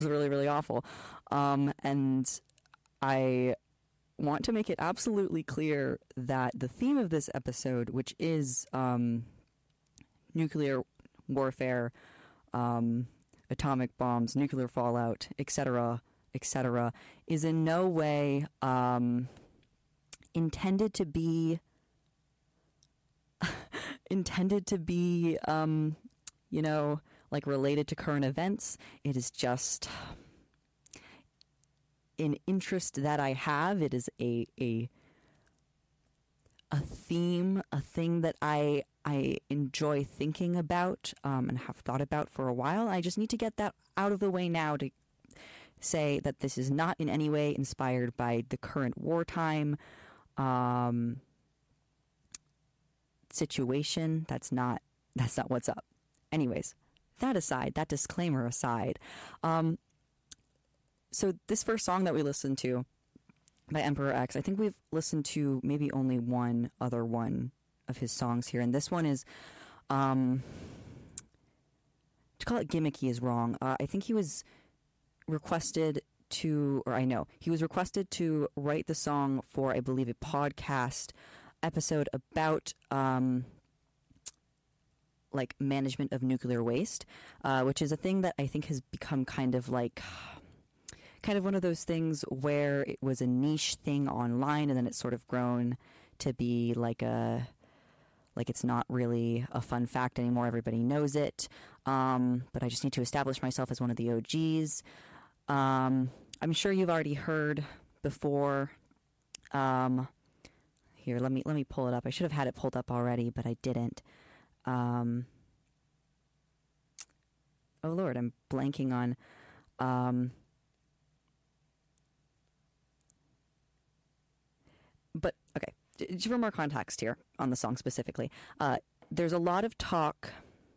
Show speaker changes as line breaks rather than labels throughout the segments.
really, really awful. And I want to make it absolutely clear that the theme of this episode, which is nuclear warfare, atomic bombs, nuclear fallout, etc., etc., is in no way intended to be like related to current events. It is just an interest that I have. It is a theme, a thing that I enjoy thinking about and have thought about for a while. I just need to get that out of the way now to say that this is not in any way inspired by the current wartime situation. That's not what's up. Anyways, that aside, that disclaimer aside, so this first song that we listened to by Emperor X, I think we've listened to maybe only one other one of his songs here, and this one is, to call it gimmicky is wrong. I think he was requested to write the song for, I believe, a podcast episode about like management of nuclear waste, which is a thing that I think has become kind of one of those things where it was a niche thing online and then it's sort of grown to be like it's not really a fun fact anymore. Everybody knows it. But I just need to establish myself as one of the OGs. I'm sure you've already heard before. Here, let me pull it up. I should have had it pulled up already, but I didn't. Oh Lord, I'm blanking on. But okay, for more context here on the song specifically, there's been a lot of talk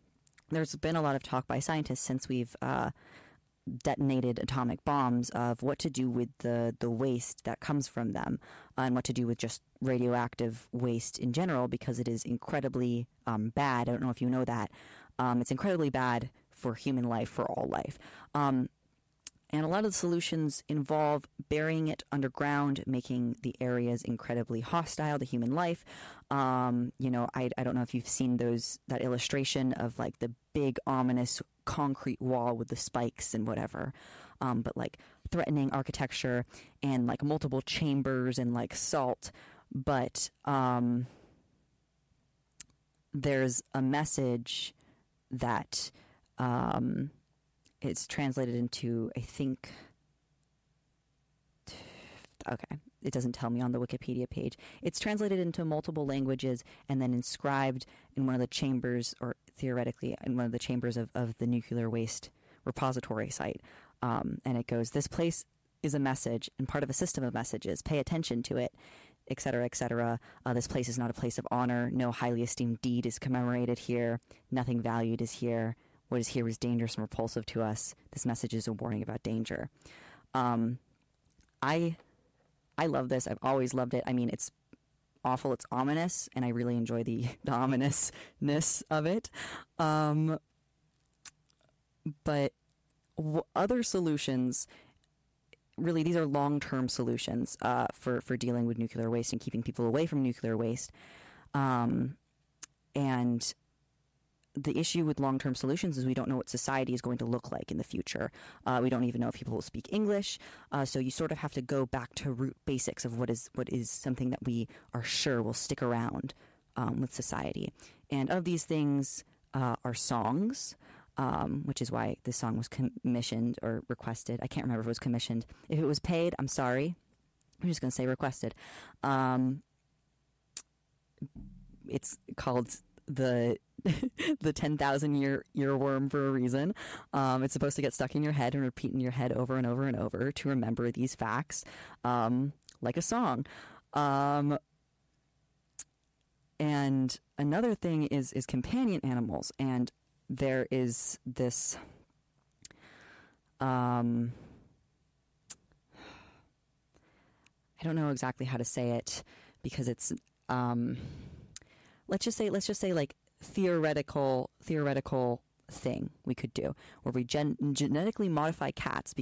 by scientists since we've detonated atomic bombs of what to do with the waste that comes from them, and what to do with just radioactive waste in general, because it is incredibly bad. I don't know if you know that. It's incredibly bad for human life, for all life. And a lot of the solutions involve burying it underground, making the areas incredibly hostile to human life. I don't know if you've seen that illustration of like the big ominous concrete wall with the spikes and whatever, but like threatening architecture and like multiple chambers and like salt. But there's a message that it's translated into, I think, okay, it doesn't tell me on the Wikipedia page. It's translated into multiple languages and then inscribed in one of the chambers, or theoretically in one of the chambers of the nuclear waste repository site. And it goes, "This place is a message and part of a system of messages. Pay attention to it, etc., etc. This place is not a place of honor. No highly esteemed deed is commemorated here. Nothing valued is here. What is here is dangerous and repulsive to us. This message is a warning about danger." I love this. I've always loved it. I mean, it's awful. It's ominous, and I really enjoy the ominousness of it. But other solutions, really, these are long-term solutions for dealing with nuclear waste and keeping people away from nuclear waste. And the issue with long-term solutions is we don't know what society is going to look like in the future. We don't even know if people will speak English. So you sort of have to go back to root basics of what is something that we are sure will stick around with society. And of these things are songs, which is why this song was commissioned or requested. I can't remember if it was commissioned. If it was paid, I'm sorry. I'm just going to say requested. It's called the 10,000 year earworm for a reason. It's supposed to get stuck in your head and repeat in your head over and over and over to remember these facts, like a song. And another thing is companion animals, and there is this I don't know exactly how to say it, because it's let's just say like theoretical thing we could do, where we genetically modify cats,